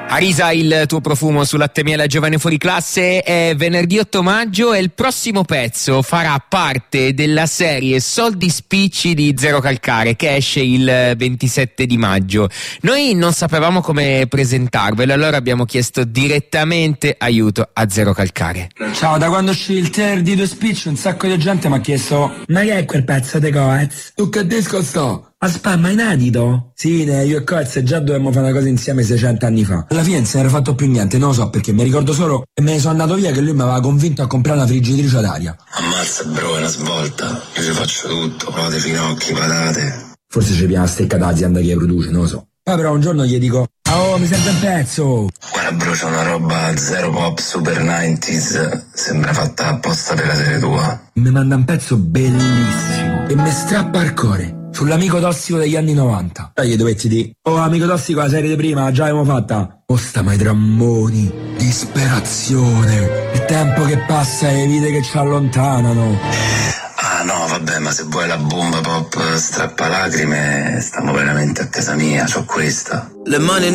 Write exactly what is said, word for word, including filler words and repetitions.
Arisa, il tuo profumo su Latte Miele Giovane Fuori Classe. È venerdì otto maggio e il prossimo pezzo farà parte della serie Soldi Spicci di Zero Calcare, che esce il ventisette di maggio. Noi non sapevamo come presentarvelo, allora abbiamo chiesto direttamente aiuto a Zero Calcare. Ciao, da quando uscì il trailer di Due Spicci un sacco di gente mi ha chiesto: ma che è quel pezzo di Coez? Tu che disco sto? Aspetta, ma è inedito? Sì, io e Coez già dovevamo fare una cosa insieme seicento anni fa. Alla fine non se ne era fatto più niente, non lo so perché, mi ricordo solo che me ne sono andato via che lui mi aveva convinto a comprare una friggitrice ad aria. Ammazza bro, è una svolta. Io ci faccio tutto, provate finocchi, patate. Forse ci piace stecca d'azienda che produce, non lo so. Poi però un giorno gli dico: oh, mi serve un pezzo. Guarda bro, c'è una roba zero pop super novanta, sembra fatta apposta per la serie tua. Mi manda un pezzo bellissimo e mi strappa il cuore. Sull'amico tossico degli anni novanta. Dai, gli dovetti dire: oh, amico tossico, la serie di prima, già l'abbiamo fatta. Oh, sta mai drammoni, disperazione, il tempo che passa e le vite che ci allontanano. Ah no, vabbè, ma se vuoi la bomba pop strappalacrime, stiamo veramente a casa mia, c'ho questa. Le mani